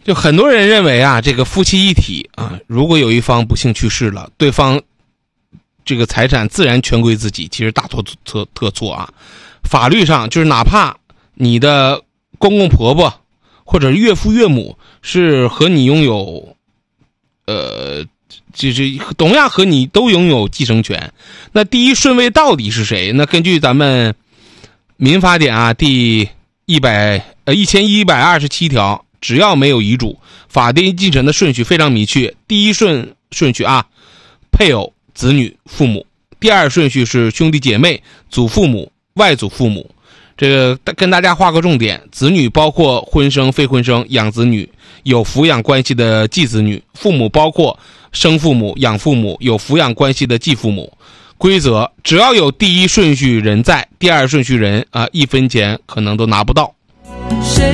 就很多人认为啊，这个夫妻一体啊，如果有一方不幸去世了，对方这个财产自然全归自己，其实大错特错啊。法律上就是哪怕你的公公婆婆或者岳父岳母是和你拥有就是同样和你都拥有继承权，那第一顺位到底是谁？那根据咱们民法典啊第1127条，只要没有遗嘱，法定继承的顺序非常明确。第一顺序啊，配偶、子女、父母；第二顺序是兄弟姐妹、祖父母、外祖父母。这个跟大家划个重点，子女包括婚生、非婚生、养子女、有抚养关系的继子女；父母包括生父母、养父母、有抚养关系的继父母。规则：只要有第一顺序人在，第二顺序人啊，1分钱可能都拿不到。